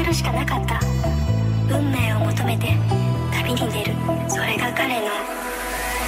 るしかなかった。運命を求めて旅に出る。それが彼の